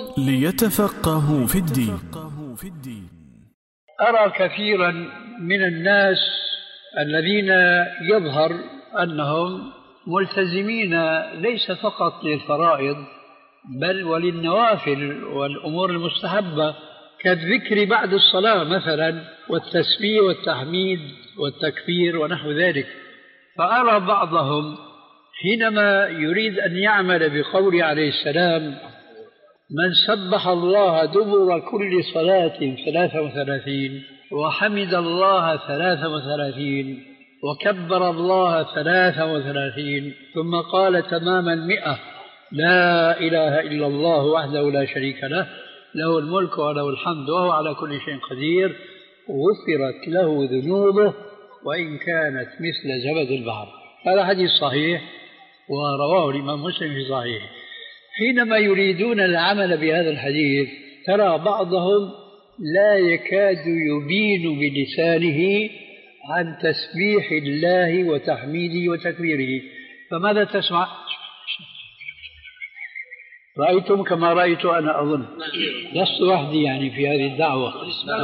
ليتفقهوا في الدين. أرى كثيرا من الناس الذين يظهر أنهم ملتزمين ليس فقط للفرائض بل وللنوافل والأمور المستحبة كالذكر بعد الصلاة مثلا والتسبيح والتحميد والتكبير ونحو ذلك. فأرى بعضهم حينما يريد أن يعمل بقول عليه السلام من سبح الله دبر كل صلاة 33 وحمد الله 33 وكبر الله 33 ثم قال تمام 100 لا إله إلا الله وحده لا شريك له له الملك وله الحمد وهو على كل شيء قدير غفرت له ذنوبه وإن كانت مثل زبد البحر. هذا حديث صحيح ورواه الإمام مسلم في صحيحه. حينما يريدون العمل بهذا الحديث ترى بعضهم لا يكاد يبين بلسانه عن تسبيح الله وتحميده وتكبيره. فماذا تسمع؟ رأيتم كما رأيت أنا أظن لست وحدي يعني في هذه الدعوة.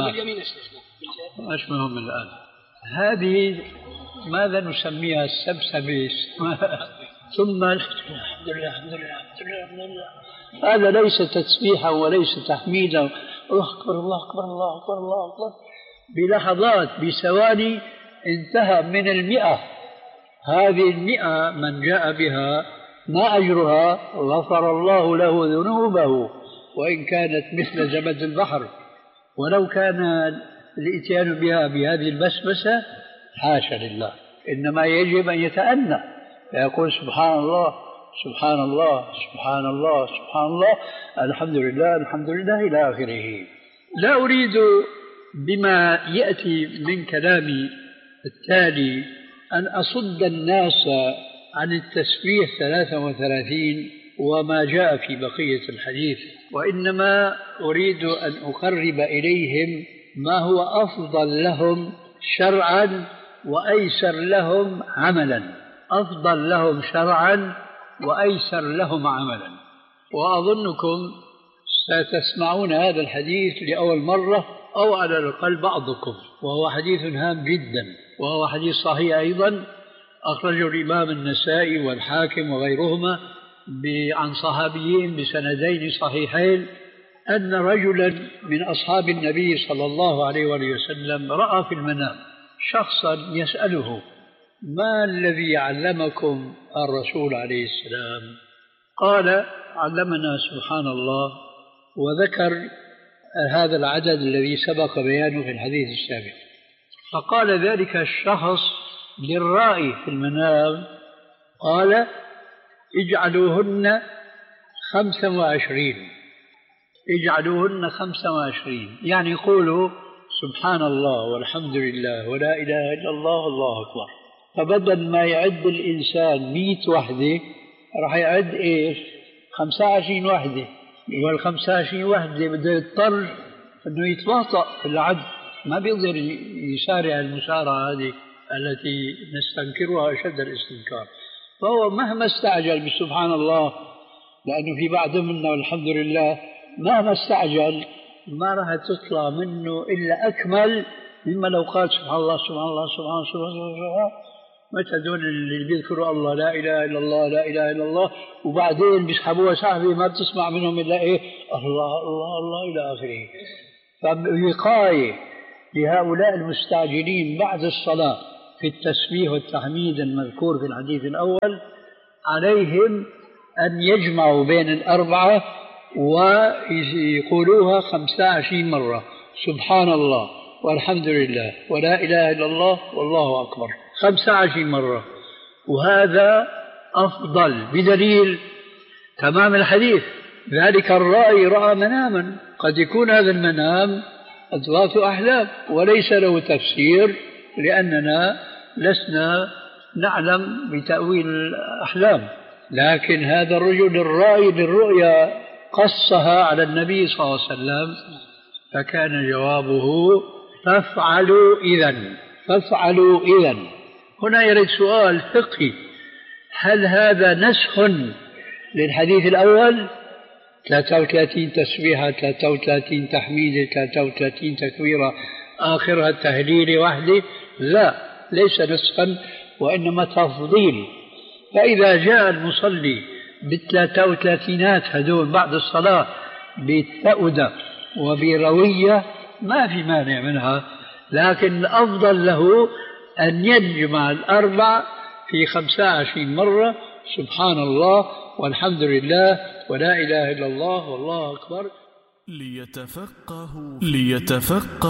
مش مهم الآن. هذه ماذا نسميها؟ السبسبة. ثم الحمد لله الحمد لله الحمد لله الحمد لله. هذا ليس تسبيحا وليس تحميدا. الله أكبر الله أكبر الله أكبر الله أكبر. بلحظات بثواني انتهى من 100. هذه 100 من جاء بها ما أجرها؟ غفر الله له ذنوبه وإن كانت مثل زبد البحر. ولو كان الإتيان بها بهذه البسبسة حاشا لله، إنما يجب أن يتأنى فيقول سبحان الله سبحان الله سبحان الله سبحان الله الحمد لله الحمد لله إلى آخره. لا أريد بما يأتي من كلامي التالي أن أصد الناس عن التسبيح 33 وما جاء في بقية الحديث، وإنما أريد أن أقرب إليهم ما هو أفضل لهم شرعا وأيسر لهم عملا. أفضل لهم شرعا وأيسر لهم عملا. وأظنكم ستسمعون هذا الحديث لأول مرة أو على الأقل بعضكم، وهو حديث هام جدا وهو حديث صحيح أيضا أخرجه الإمام النسائي والحاكم وغيرهما عن صحابيين بسندين صحيحين أن رجلا من أصحاب النبي صلى الله عليه وسلم رأى في المنام شخصا يسأله ما الذي علمكم الرسول عليه السلام؟ قال علمنا سبحان الله، وذكر هذا العدد الذي سبق بيانه في الحديث السابق. فقال ذلك الشخص للرائي في المنام قال اجعلوهن 25، اجعلوهن 25 يعني قولوا سبحان الله والحمد لله ولا إله إلا الله والله أكبر. فبدل ما يعد الإنسان 100 وحدة راح يعد إيش؟ 25 وحدة. وال 25 وحدة بده يضطر أنه يتواطأ في العد، ما بيقدر يسارع المسارعة هذه التي نستنكرها أشد الاستنكار. فهو مهما استعجل بسبحان الله، لأنه في بعض منا والحمد لله مهما استعجل ما راح تطلع منه إلا أكمل مما لو قال سبحان الله سبحان الله سبحان الله سبحان الله. متى دون اللي بيذكروا الله لا إله إلا الله لا إله إلا الله وبعدين بيسحبوها سحبة ما بتسمع منهم إلا إيه الله الله الله إلى آخره. فوقاية لهؤلاء المستعجلين بعد الصلاة في التسبيح والتحميد المذكور في الحديث الأول عليهم أن يجمعوا بين الأربعة ويقولوها 25 مرة سبحان الله والحمد لله ولا إله إلا الله والله أكبر 25 مرة. وهذا أفضل بدليل تمام الحديث. ذلك الرأي رأى مناما، قد يكون هذا المنام أضغاث أحلام وليس له تفسير لأننا لسنا نعلم بتأويل الأحلام، لكن هذا الرجل الرأي للرؤيا قصها على النبي صلى الله عليه وسلم فكان جوابه فافعلوا إذن فافعلوا إذن. هنا يرد سؤال فقهي، هل هذا نسخ للحديث الأول؟ 33 تسبيحة، 33 تحميدة، 33 تكبيرة آخرها تهليل وحده، لا، ليس نسخا وإنما تفضيل. فإذا جاء المصلي ب33 هدول بعد الصلاة بتأودة وبروية ما في مانع منها، لكن الأفضل له أن يجمع الأربع في 25 مرة، سبحان الله والحمد لله ولا إله إلا الله والله أكبر، ليتفقه